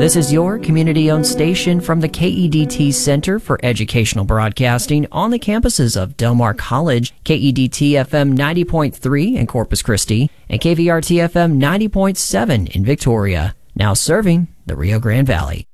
This is your community-owned station from the KEDT Center for Educational Broadcasting on the campuses of Del Mar College, KEDT FM 90.3 in Corpus Christi, and KVRT FM 90.7 in Victoria, now serving the Rio Grande Valley.